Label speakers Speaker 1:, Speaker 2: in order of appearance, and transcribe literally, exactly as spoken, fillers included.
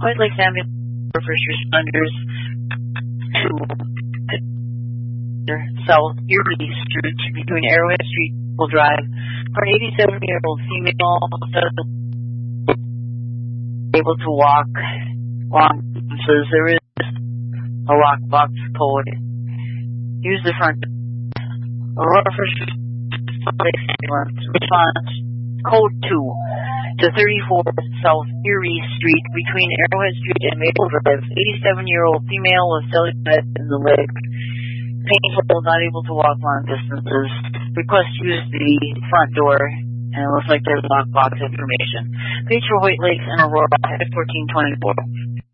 Speaker 1: White Lakes Ambulance for first responders to South Erie Street between Arrowhead Street and Maple Drive for an eighty-seven-year-old female able to walk long distances. There is a lockbox code. Use the front door. Aurora First Ambulance response code two to thirty-four South Erie Street between Arrowhead Street and Maple Drive. eighty-seven-year-old female with cellulitis in the leg. Painful, not able to walk long distances. Request use the front door, and it looks like there's lockbox information. Page for White Lakes and Aurora, fourteen twenty-four.